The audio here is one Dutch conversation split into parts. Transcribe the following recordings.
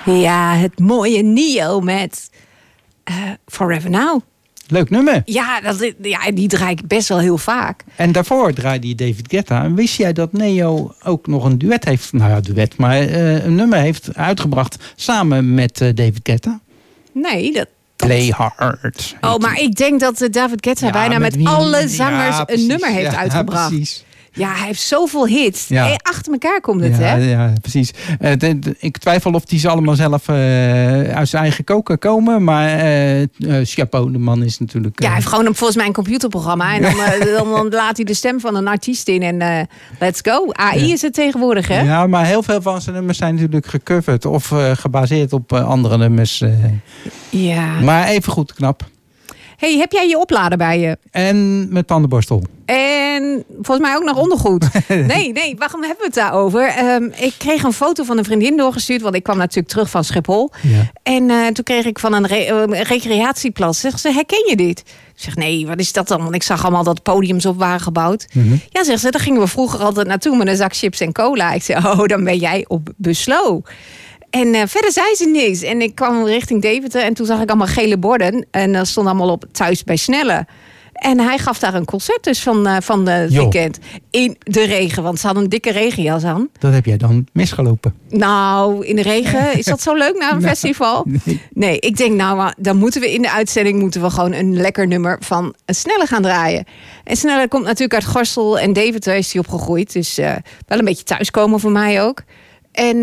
Ja, het mooie Nio met Forever Now. Leuk nummer. Ja, die draai ik best wel heel vaak. En daarvoor draaide je David Guetta. En wist jij dat Neo ook nog een duet heeft? Nou ja, duet, maar een nummer heeft uitgebracht samen met David Guetta? Nee, dat... Play Hard. Oh, maar ik denk dat David Guetta bijna met alle zangers een nummer heeft uitgebracht. Precies. Ja, hij heeft zoveel hits. Ja. Hey, achter elkaar komt het, hè? Ja, precies. Ik twijfel of die ze allemaal zelf uit zijn eigen koken komen. Maar chapeau, de man is natuurlijk... hij heeft gewoon volgens mij een computerprogramma. En dan laat hij de stem van een artiest in. En let's go. AI is het tegenwoordig, hè? Ja, maar heel veel van zijn nummers zijn natuurlijk gecoverd. Of gebaseerd op andere nummers. Ja. Maar even goed knap. Hey, heb jij je oplader bij je? En met tandenborstel. En volgens mij ook nog ondergoed. Nee, waarom hebben we het daarover? Ik kreeg een foto van een vriendin doorgestuurd. Want ik kwam natuurlijk terug van Schiphol. Ja. En toen kreeg ik van een recreatieplas. Zegt ze, herken je dit? Ik zeg, nee, wat is dat dan? Want ik zag allemaal dat podiums op waren gebouwd. Mm-hmm. Ja, zegt ze, daar gingen we vroeger altijd naartoe met een zak chips en cola. Ik zei, dan ben jij op Buslo. En verder zei ze niks. En ik kwam richting Deventer en toen zag ik allemaal gele borden. En dat stond allemaal op thuis bij Snelle. En hij gaf daar een concert dus van het weekend. In de regen, want ze hadden een dikke regenjas aan. Dat heb jij dan misgelopen? Nou, in de regen. Is dat zo leuk na een festival? Nee, ik denk dan moeten we in de uitzending gewoon een lekker nummer van Snelle gaan draaien. En Snelle komt natuurlijk uit Gorssel en Deventer is hij opgegroeid. Dus wel een beetje thuiskomen voor mij ook. En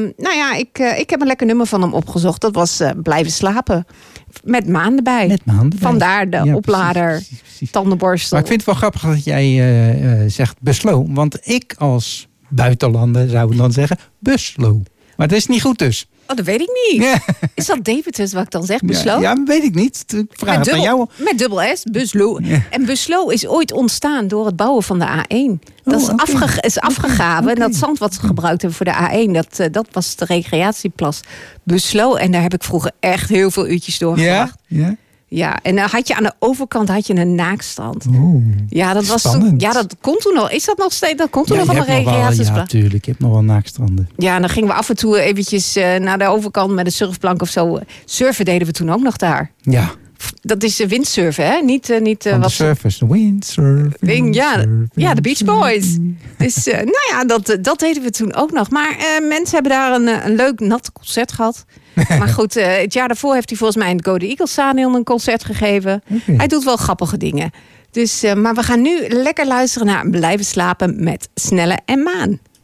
ik heb een lekker nummer van hem opgezocht. Dat was Blijven slapen. Met Maan erbij. Vandaar de oplader, precies. Tandenborstel. Maar ik vind het wel grappig dat jij zegt Buslo. Want ik als buitenlander zou dan zeggen Buslo. Maar dat is niet goed dus. Oh, dat weet ik niet. Ja. Is dat David wat ik dan zeg, Buslo? Ja, weet ik niet. Ik vraag het aan jou. Met dubbel S, Buslo. Ja. En Buslo is ooit ontstaan door het bouwen van de A1. Dat is afgegraven. En dat zand wat ze gebruikt hebben voor de A1, dat was de recreatieplas Buslo. En daar heb ik vroeger echt heel veel uurtjes doorgebracht. Ja? Ja, en dan had je aan de overkant een naakstrand. Ja, dat was toen, dat kon toen al. Is dat nog steeds? Dat kon toen nog van een recreatieplas. Ja, natuurlijk. Je hebt nog wel naakstranden. Ja, en dan gingen we af en toe eventjes naar de overkant met een surfplank of zo. Surfen deden we toen ook nog daar. Ja. Dat is windsurfen, hè? Niet van wat de surfers, de windsurfing. Ja, de Beach Boys. Dus dat deden we toen ook nog. Maar mensen hebben daar een leuk nat concert gehad. Maar goed, het jaar daarvoor heeft hij volgens mij in het Golden Eagles Stadion een concert gegeven. Okay. Hij doet wel grappige dingen. Dus, maar we gaan nu lekker luisteren naar Blijven slapen met Snelle en Maan.